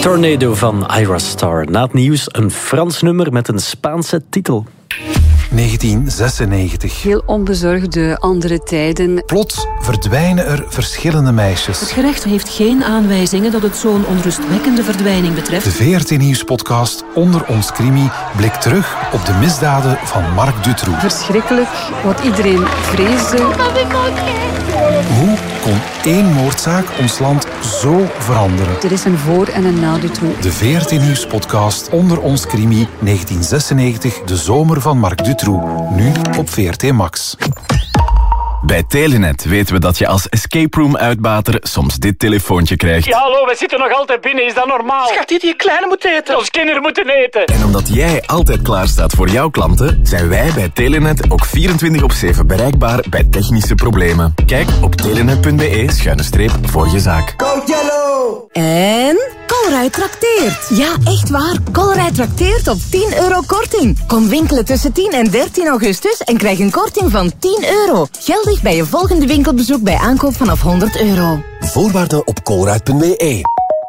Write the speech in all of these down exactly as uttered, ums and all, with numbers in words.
Tornado van Ira Star. Na het nieuws een Frans nummer met een Spaanse titel. negentien zesennegentig. Heel onbezorgde andere tijden. Plots verdwijnen er verschillende meisjes. Het gerecht heeft geen aanwijzingen dat het zo'n onrustwekkende verdwijning betreft. De V R T Nieuws-podcast Onder ons Crimi blikt terug op de misdaden van Marc Dutroux. Verschrikkelijk, wat iedereen vreesde. Hoe kon één moordzaak ons land zo veranderen? Er is een voor- en een na Dutroux. De V R T Nieuws-podcast Onder ons Crimi negentien zesennegentig, de zomer van Marc Dutroux. Nu op V R T Max. Bij Telenet weten we dat je als escape room uitbater soms dit telefoontje krijgt. Ja, hallo, we zitten nog altijd binnen. Is dat normaal? Schat, die kleine moet eten. Ons kinderen moeten eten. En omdat jij altijd klaar staat voor jouw klanten, zijn wij bij Telenet ook vierentwintig op zeven bereikbaar bij technische problemen. Kijk op telenet punt be schuine streep voor je zaak. Code Yellow! En Colruyt trakteert. Ja, echt waar. Colruyt trakteert op tien euro korting. Kom winkelen tussen tien en dertien augustus en krijg een korting van tien euro. Geldig bij je volgende winkelbezoek bij aankoop vanaf honderd euro. Voorwaarden op colruyt punt be.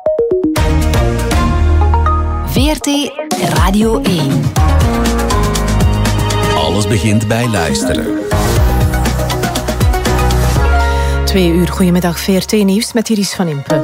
V R T Radio één. Alles begint bij luisteren. Twee uur, goedemiddag, V R T Nieuws met Iris van Impe.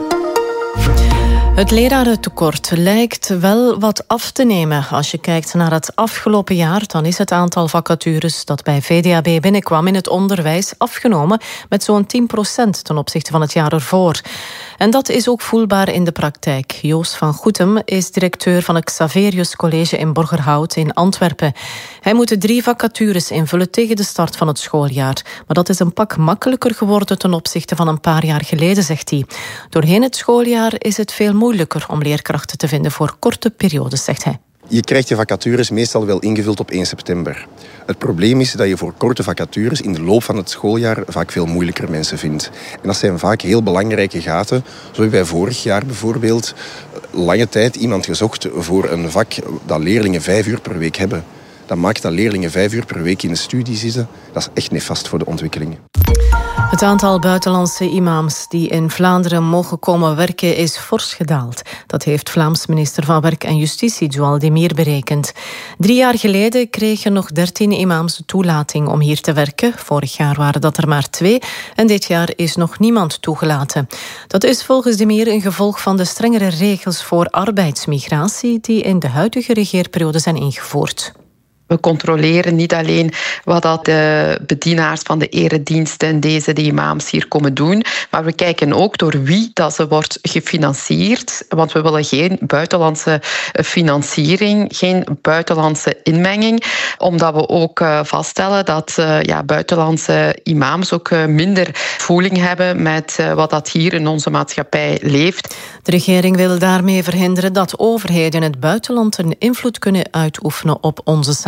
Het lerarentekort lijkt wel wat af te nemen. Als je kijkt naar het afgelopen jaar, dan is het aantal vacatures dat bij V D A B binnenkwam in het onderwijs afgenomen met zo'n tien procent ten opzichte van het jaar ervoor. En dat is ook voelbaar in de praktijk. Joost van Goetem is directeur van het Xaverius College in Borgerhout in Antwerpen. Hij moet drie vacatures invullen tegen de start van het schooljaar. Maar dat is een pak makkelijker geworden ten opzichte van een paar jaar geleden, zegt hij. Doorheen het schooljaar is het veel moeilijker om leerkrachten te vinden voor korte periodes, zegt hij. Je krijgt je vacatures meestal wel ingevuld op één september. Het probleem is dat je voor korte vacatures in de loop van het schooljaar vaak veel moeilijker mensen vindt. En dat zijn vaak heel belangrijke gaten. Zo hebben wij vorig jaar bijvoorbeeld lange tijd iemand gezocht voor een vak dat leerlingen vijf uur per week hebben. Dat maakt dat leerlingen vijf uur per week in de studie zitten. Dat is echt nefast voor de ontwikkelingen. Het aantal buitenlandse imams die in Vlaanderen mogen komen werken is fors gedaald. Dat heeft Vlaams minister van Werk en Justitie, Joël Demir, berekend. Drie jaar geleden kregen nog dertien imams de toelating om hier te werken. Vorig jaar waren dat er maar twee en dit jaar is nog niemand toegelaten. Dat is volgens Demir een gevolg van de strengere regels voor arbeidsmigratie die in de huidige regeerperiode zijn ingevoerd. We controleren niet alleen wat dat de bedienaars van de erediensten en deze de imams hier komen doen, maar we kijken ook door wie dat ze wordt gefinancierd, want we willen geen buitenlandse financiering, geen buitenlandse inmenging, omdat we ook vaststellen dat ja, buitenlandse imams ook minder voeling hebben met wat dat hier in onze maatschappij leeft. De regering wil daarmee verhinderen dat overheden in het buitenland een invloed kunnen uitoefenen op onze samenleving.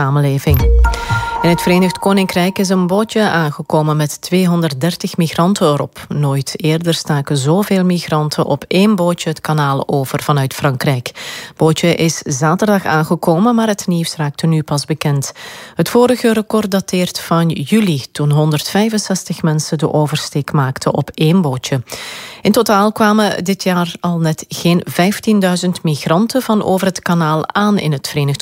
In het Verenigd Koninkrijk is een bootje aangekomen met tweehonderddertig migranten erop. Nooit eerder staken zoveel migranten op één bootje het kanaal over vanuit Frankrijk. Het bootje is zaterdag aangekomen, maar het nieuws raakte nu pas bekend. Het vorige record dateert van juli, toen honderdvijfenzestig mensen de oversteek maakten op één bootje. In totaal kwamen dit jaar al net geen vijftienduizend migranten van over het kanaal aan in het Verenigd